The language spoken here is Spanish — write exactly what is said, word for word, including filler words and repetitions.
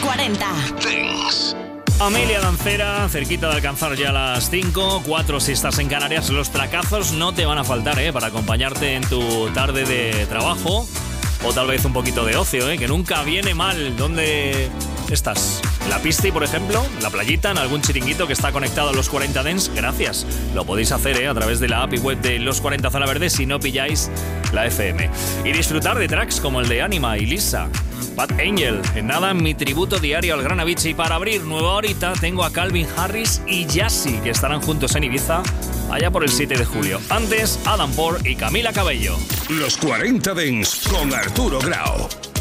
cuarenta. Dance. Amelia Dancera, cerquita de alcanzar ya las cinco, cuatro si estás en Canarias. Los tracazos no te van a faltar, ¿eh? Para acompañarte en tu tarde de trabajo o tal vez un poquito de ocio, ¿eh? Que nunca viene mal. ¿Dónde estás? ¿En la pista, por ejemplo? ¿En la playita? ¿En algún chiringuito que está conectado a los cuarenta Dance? Gracias. Lo podéis hacer, ¿eh? A través de la app y web de Los cuarenta Zona Verde si no pilláis la F M. Y disfrutar de tracks como el de Anima y Lisa. Bad Angel, en nada, mi tributo diario al Gran Avicii. Y para abrir nueva horita tengo a Calvin Harris y Jassy, que estarán juntos en Ibiza allá por el siete de julio. Antes, Adam Port y Camila Cabello. Los cuarenta Dance con Arturo Grau.